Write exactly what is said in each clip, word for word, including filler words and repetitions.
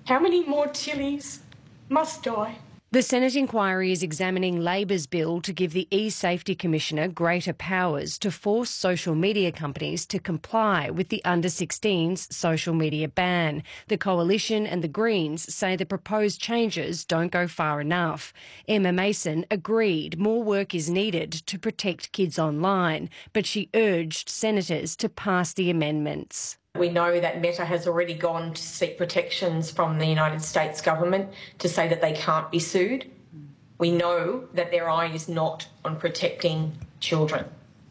How many more Chili's must die? The Senate inquiry is examining Labor's bill to give the e-Safety Commissioner greater powers to force social media companies to comply with the under sixteens social media ban. The Coalition and the Greens say the proposed changes don't go far enough. Emma Mason agreed more work is needed to protect kids online, but she urged senators to pass the amendments. We know that Meta has already gone to seek protections from the United States government to say that they can't be sued. We know that their eye is not on protecting children.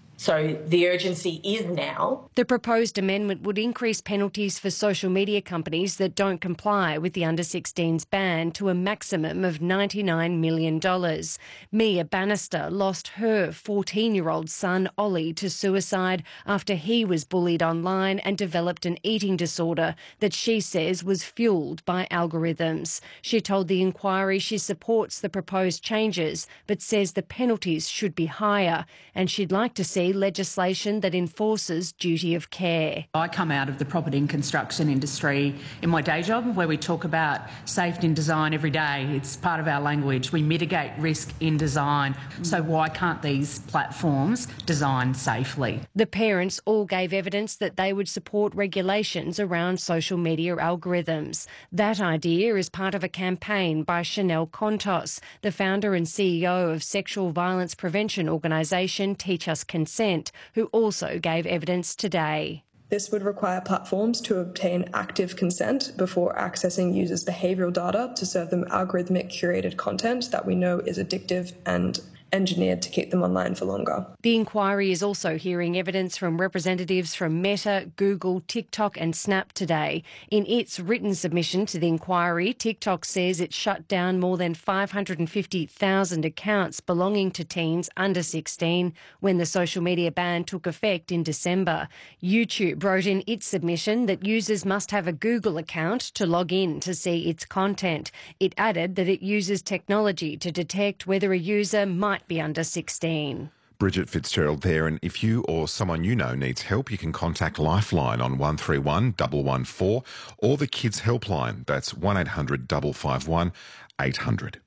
So the urgency is now. The proposed amendment would increase penalties for social media companies that don't comply with the under sixteens ban to a maximum of ninety-nine million dollars. Mia Bannister lost her fourteen-year-old son Ollie to suicide after he was bullied online and developed an eating disorder that she says was fuelled by algorithms. She told the inquiry she supports the proposed changes but says the penalties should be higher, and she'd like to see legislation that enforces duty of care. I come out of the property and construction industry in my day job where we talk about safety in design every day. It's part of our language. We mitigate risk in design. So why can't these platforms design safely? The parents all gave evidence that they would support regulations around social media algorithms. That idea is part of a campaign by Chanel Contos, the founder and C E O of sexual violence prevention organisation Teach Us Consent, who also gave evidence today. This would require platforms to obtain active consent before accessing users' behavioural data to serve them algorithmic curated content that we know is addictive and engineered to keep them online for longer. The inquiry is also hearing evidence from representatives from Meta, Google, TikTok and Snap today. In its written submission to the inquiry, TikTok says it shut down more than five hundred fifty thousand accounts belonging to teens under sixteen when the social media ban took effect in December. YouTube wrote in its submission that users must have a Google account to log in to see its content. It added that it uses technology to detect whether a user might be under sixteen. Bridget Fitzgerald there, and if you or someone you know needs help, you can contact Lifeline on one three one one one four or the Kids Helpline. That's one eight hundred five five one eight hundred.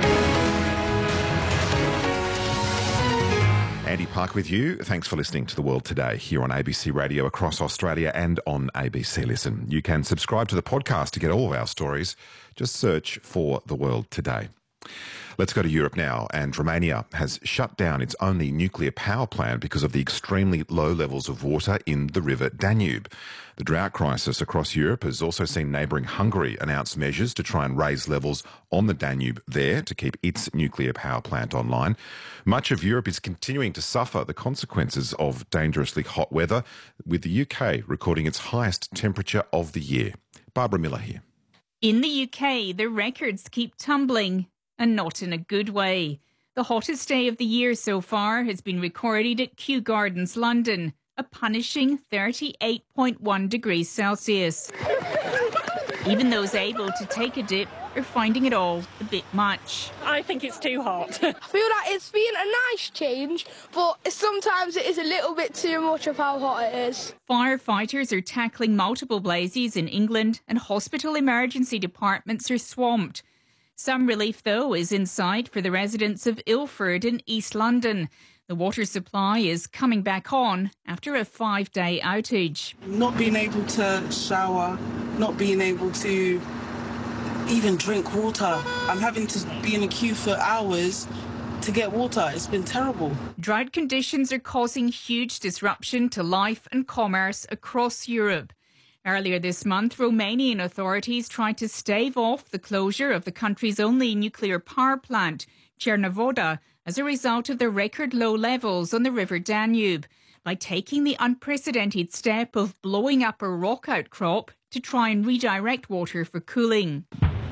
Andy Park with you. Thanks for listening to The World Today here on A B C Radio across Australia and on A B C Listen. You can subscribe to the podcast to get all of our stories. Just search for The World Today. Let's go to Europe now, and Romania has shut down its only nuclear power plant because of the extremely low levels of water in the river Danube. The drought crisis across Europe has also seen neighbouring Hungary announce measures to try and raise levels on the Danube there to keep its nuclear power plant online. Much of Europe is continuing to suffer the consequences of dangerously hot weather, with the U K recording its highest temperature of the year. Barbara Miller here. In the U K, the records keep tumbling. And not in a good way. The hottest day of the year so far has been recorded at Kew Gardens, London, a punishing thirty-eight point one degrees Celsius. Even those able to take a dip are finding it all a bit much. I think it's too hot. I feel like it's been a nice change, but sometimes it is a little bit too much of how hot it is. Firefighters are tackling multiple blazes in England and hospital emergency departments are swamped. Some relief, though, is in sight for the residents of Ilford in East London. The water supply is coming back on after a five-day outage. Not being able to shower, not being able to even drink water. I'm having to be in a queue for hours to get water. It's been terrible. Drought conditions are causing huge disruption to life and commerce across Europe. Earlier this month, Romanian authorities tried to stave off the closure of the country's only nuclear power plant, Cernavodă, as a result of the record low levels on the River Danube, by taking the unprecedented step of blowing up a rock outcrop to try and redirect water for cooling.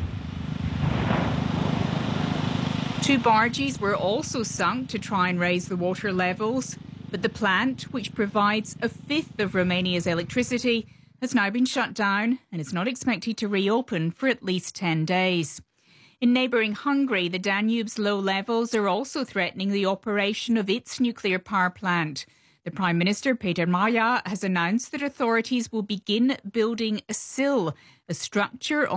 Two barges were also sunk to try and raise the water levels, but the plant, which provides a fifth of Romania's electricity, has now been shut down and is not expected to reopen for at least ten days. In neighbouring Hungary, the Danube's low levels are also threatening the operation of its nuclear power plant. The Prime Minister, Peter Maia, has announced that authorities will begin building a sill, a structure on